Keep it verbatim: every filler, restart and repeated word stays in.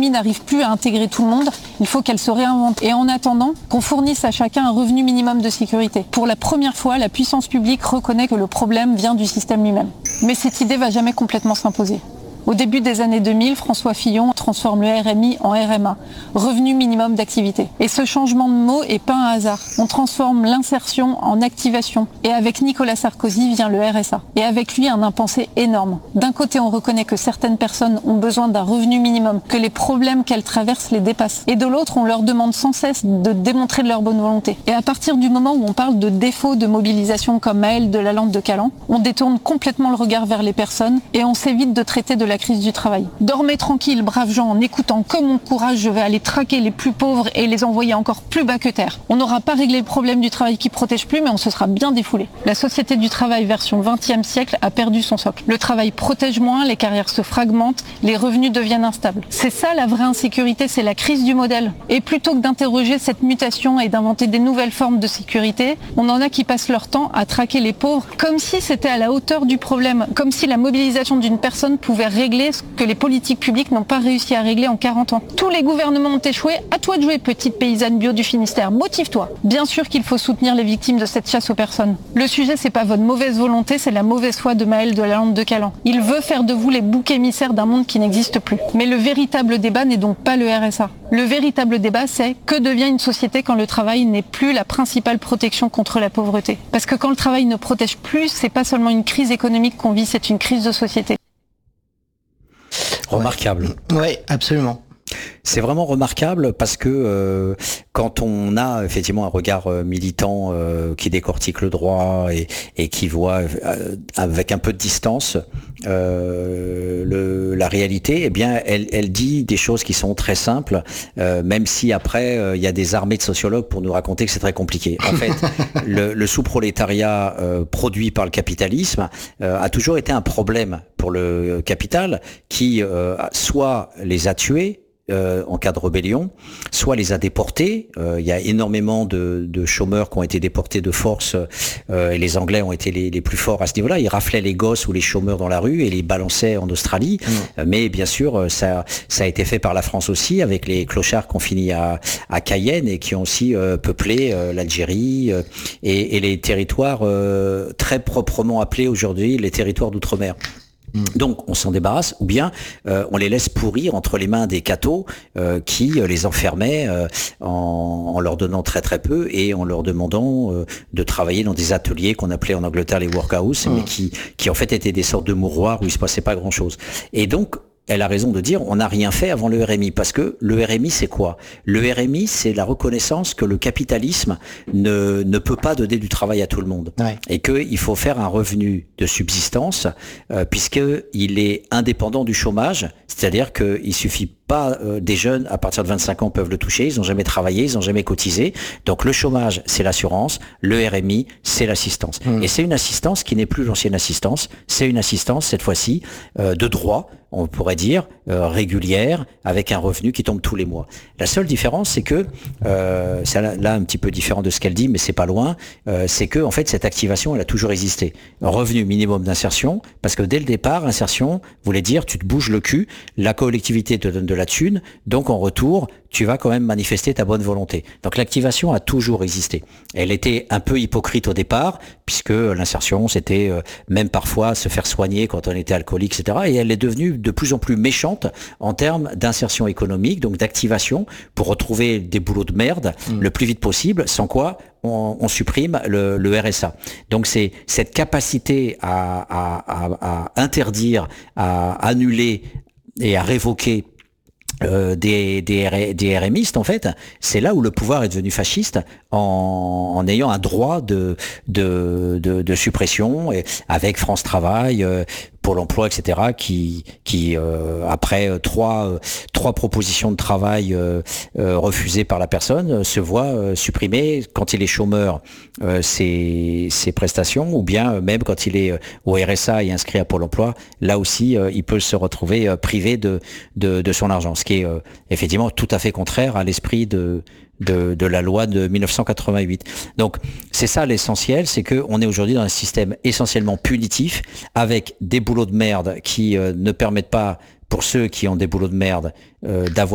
I n'arrive plus à intégrer tout le monde, il faut qu'elle se réinvente. Et en attendant, qu'on fournisse à chacun un revenu minimum de sécurité. Pour la première fois, la puissance publique reconnaît que le problème vient du système lui-même. Mais cette idée va jamais complètement s'imposer. Au début des années deux mille, François Fillon transforme le R M I en R M A, revenu minimum d'activité. Et ce changement de mot est pas un hasard. On transforme l'insertion en activation. Et avec Nicolas Sarkozy vient le R S A. Et avec lui, un impensé énorme. D'un côté, on reconnaît que certaines personnes ont besoin d'un revenu minimum, que les problèmes qu'elles traversent les dépassent. Et de l'autre, on leur demande sans cesse de démontrer de leur bonne volonté. Et à partir du moment où on parle de défauts de mobilisation comme Maëlle de la Lande de Calan, on détourne complètement le regard vers les personnes et on s'évite de traiter de la crise du travail. Dormez tranquille, braves gens, en écoutant que mon courage, je vais aller traquer les plus pauvres et les envoyer encore plus bas que terre. On n'aura pas réglé le problème du travail qui protège plus, mais on se sera bien défoulé. La société du travail version vingtième siècle a perdu son socle. Le travail protège moins, les carrières se fragmentent, les revenus deviennent instables. C'est ça la vraie insécurité, c'est la crise du modèle. Et plutôt que d'interroger cette mutation et d'inventer des nouvelles formes de sécurité, on en a qui passent leur temps à traquer les pauvres comme si c'était à la hauteur du problème, comme si la mobilisation d'une personne pouvait régler ce que les politiques publiques n'ont pas réussi à régler en quarante ans. Tous les gouvernements ont échoué, à toi de jouer, petite paysanne bio du Finistère, motive-toi. Bien sûr qu'il faut soutenir les victimes de cette chasse aux personnes. Le sujet, c'est pas votre mauvaise volonté, c'est la mauvaise foi de Maëlle de la Lande de Calan. Il veut faire de vous les boucs émissaires d'un monde qui n'existe plus. Mais le véritable débat n'est donc pas le R S A. Le véritable débat, c'est que devient une société quand le travail n'est plus la principale protection contre la pauvreté. Parce que quand le travail ne protège plus, c'est pas seulement une crise économique qu'on vit, c'est une crise de société. Remarquable. Oui, ouais, absolument. C'est vraiment remarquable parce que euh, quand on a effectivement un regard euh, militant euh, qui décortique le droit et, et qui voit euh, avec un peu de distance euh, le, la réalité, eh bien, elle, elle dit des choses qui sont très simples, euh, même si après il euh, y a des armées de sociologues pour nous raconter que c'est très compliqué. En fait, le, le sous-prolétariat euh, produit par le capitalisme euh, a toujours été un problème pour le capital qui euh, soit les a tués. Euh, en cas de rébellion, soit les a déportés. Euh, il y a énormément de, de chômeurs qui ont été déportés de force euh, et les Anglais ont été les, les plus forts à ce niveau-là. Ils raflaient les gosses ou les chômeurs dans la rue et les balançaient en Australie. Mmh. Euh, mais bien sûr, ça, ça a été fait par la France aussi, avec les clochards qui ont fini à, à Cayenne et qui ont aussi euh, peuplé euh, l'Algérie euh, et, et les territoires euh, très proprement appelés aujourd'hui les territoires d'outre-mer. Donc on s'en débarrasse ou bien euh, on les laisse pourrir entre les mains des cathos euh, qui euh, les enfermaient euh, en, en leur donnant très très peu et en leur demandant euh, de travailler dans des ateliers qu'on appelait en Angleterre les workhouse, mmh. mais qui, qui en fait étaient des sortes de mouroirs où il se passait pas grand chose. Et donc elle a raison de dire on n'a rien fait avant le R M I, parce que le R M I c'est quoi? Le R M I c'est la reconnaissance que le capitalisme ne, ne peut pas donner du travail à tout le monde, ouais. et qu'il faut faire un revenu de subsistance euh, puisqu'il est indépendant du chômage, c'est-à-dire qu'il suffit pas euh, des jeunes à partir de vingt-cinq ans peuvent le toucher, ils n'ont jamais travaillé, ils n'ont jamais cotisé. Donc le chômage, c'est l'assurance, le R M I, c'est l'assistance. Mmh. Et c'est une assistance qui n'est plus l'ancienne assistance, c'est une assistance cette fois-ci euh, de droit, on pourrait dire, euh, régulière, avec un revenu qui tombe tous les mois. La seule différence, c'est que, euh, c'est là, là un petit peu différent de ce qu'elle dit, mais c'est pas loin, euh, c'est que en fait cette activation, elle a toujours existé. Un revenu minimum d'insertion, parce que dès le départ, insertion voulait dire tu te bouges le cul, la collectivité te donne de la thune, donc en retour, tu vas quand même manifester ta bonne volonté. Donc l'activation a toujours existé. Elle était un peu hypocrite au départ, puisque l'insertion, c'était euh, même parfois se faire soigner quand on était alcoolique, et cetera. Et elle est devenue de plus en plus méchante en termes d'insertion économique, donc d'activation, pour retrouver des boulots de merde mmh. le plus vite possible, sans quoi on, on supprime le, le R S A. Donc c'est cette capacité à, à, à, à interdire, à annuler et à révoquer Euh, des, des, des RMistes, en fait, c'est là où le pouvoir est devenu fasciste en, en ayant un droit de, de, de, de suppression, et avec France Travail, euh, Pôle emploi, et cetera, qui, qui euh, après trois, euh, trois propositions de travail euh, euh, refusées par la personne, euh, se voit euh, supprimer, quand il est chômeur, euh, ses, ses prestations, ou bien euh, même quand il est euh, au R S A et inscrit à Pôle emploi, là aussi, euh, il peut se retrouver euh, privé de, de, de son argent, ce qui est euh, effectivement tout à fait contraire à l'esprit de De, de la loi de mille neuf cent quatre-vingt-huit. Donc c'est ça l'essentiel, c'est que on est aujourd'hui dans un système essentiellement punitif, avec des boulots de merde qui euh, ne permettent pas, pour ceux qui ont des boulots de merde, euh, d'avoir